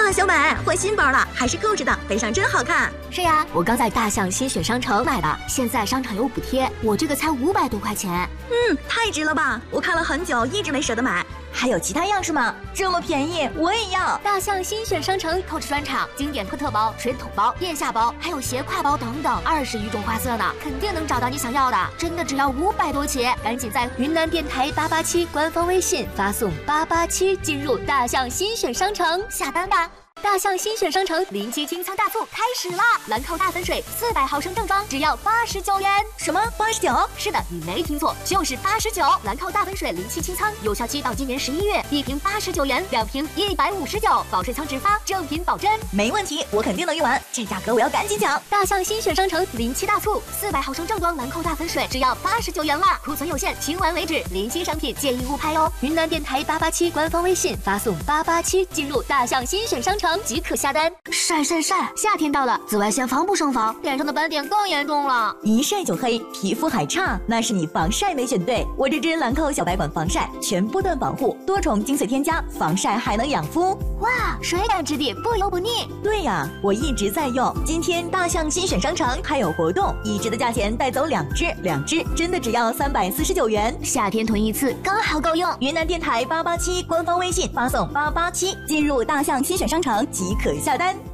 哇，小美换新包了，还是购置的，背上真好看。 是呀，我刚在大象新选商城买的，现在商场有补贴，我这个才500多块钱。 太值了吧！我看了很久，一直没舍得买。 还有其他样式吗？这么便宜，我也要！ 大象新选商城购置专场，经典特包、水桶包、腋下包，还有斜挎包等等，20余种花色呢，肯定能找到你想要的。真的只要500多起，赶紧在云南电台887官方微信发送887进入大象新选商城下单吧。大象新选商城07清仓大促开始啦！兰蔻大粉水400毫升正装只要89元。 什么89？ 是的，你没听错，就是89。兰蔻大粉水07清仓，有效期到今年11月，1瓶89元，2瓶159，保水仓直发，正品保真。 没问题，我肯定能用完，这价格我要赶紧抢！ 大象新选商城07大促，400毫升正装兰蔻大粉水只要89元啦，库存有限，清完为止，临期商品建议误拍哦。云南电台887官方微信发送887进入大象新选商城。即可下单。晒，夏天到了，紫外线防不胜防，脸上的斑点更严重了。 一晒就黑，皮肤还差，那是你防晒没选对。我这支兰蔻小白管防晒，全波段保护，多重精粹添加，防晒还能养肤。 哇，水感质地，不油不腻。 对呀，我一直在用。今天大象新选商城还有活动，1支的价钱带走2支真的只要349元。 夏天囤一次刚好够用。 云南电台887官方微信发送887进入大象新选商城即可下单。